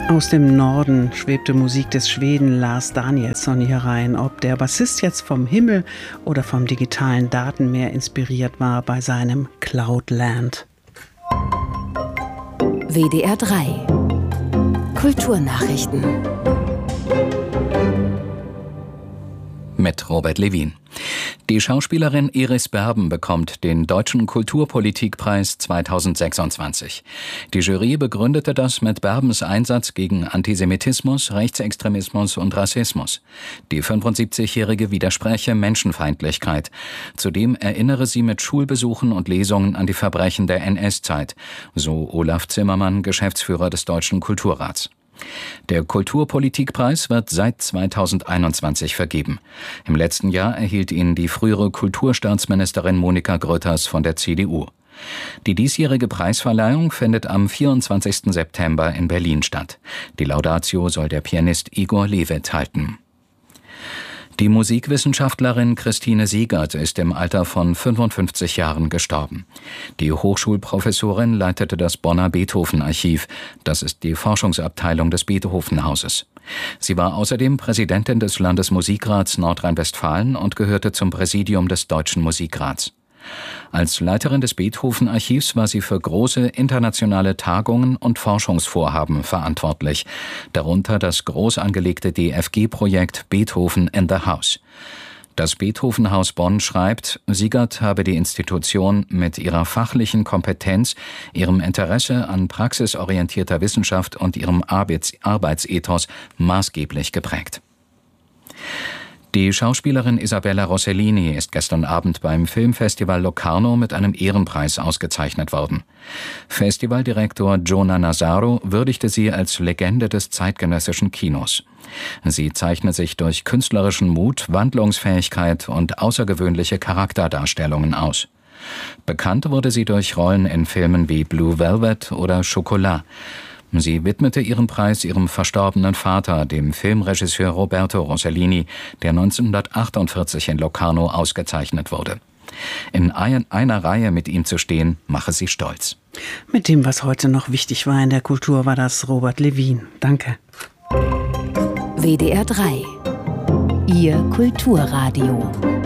Aus dem Norden schwebte Musik des Schweden Lars Danielsson hier rein. Ob der Bassist jetzt vom Himmel oder vom digitalen Datenmeer inspiriert war bei seinem Cloudland. WDR 3 Kulturnachrichten mit Robert Levin. Die Schauspielerin Iris Berben bekommt den Deutschen Kulturpolitikpreis 2026. Die Jury begründete das mit Berbens Einsatz gegen Antisemitismus, Rechtsextremismus und Rassismus. Die 75-Jährige widerspräche Menschenfeindlichkeit. Zudem erinnere sie mit Schulbesuchen und Lesungen an die Verbrechen der NS-Zeit, so Olaf Zimmermann, Geschäftsführer des Deutschen Kulturrats. Der Kulturpolitikpreis wird seit 2021 vergeben. Im letzten Jahr erhielt ihn die frühere Kulturstaatsministerin Monika Grütters von der CDU. Die diesjährige Preisverleihung findet am 24. September in Berlin statt. Die Laudatio soll der Pianist Igor Levit halten. Die Musikwissenschaftlerin Christine Siegert ist im Alter von 55 Jahren gestorben. Die Hochschulprofessorin leitete das Bonner Beethoven-Archiv. Das ist die Forschungsabteilung des Beethoven-Hauses. Sie war außerdem Präsidentin des Landesmusikrats Nordrhein-Westfalen und gehörte zum Präsidium des Deutschen Musikrats. Als Leiterin des Beethoven-Archivs war sie für große internationale Tagungen und Forschungsvorhaben verantwortlich, darunter das groß angelegte DFG-Projekt Beethoven in the House. Das Beethoven-Haus Bonn schreibt, Siegert habe die Institution mit ihrer fachlichen Kompetenz, ihrem Interesse an praxisorientierter Wissenschaft und ihrem Arbeitsethos maßgeblich geprägt. Die Schauspielerin Isabella Rossellini ist gestern Abend beim Filmfestival Locarno mit einem Ehrenpreis ausgezeichnet worden. Festivaldirektor Jonah Nazaro würdigte sie als Legende des zeitgenössischen Kinos. Sie zeichnet sich durch künstlerischen Mut, Wandlungsfähigkeit und außergewöhnliche Charakterdarstellungen aus. Bekannt wurde sie durch Rollen in Filmen wie Blue Velvet oder Chocolat. Sie widmete ihren Preis ihrem verstorbenen Vater, dem Filmregisseur Roberto Rossellini, der 1948 in Locarno ausgezeichnet wurde. In einer Reihe mit ihm zu stehen, mache sie stolz. Mit dem, was heute noch wichtig war in der Kultur, war das Robert Levin. Danke. WDR 3 Ihr Kulturradio.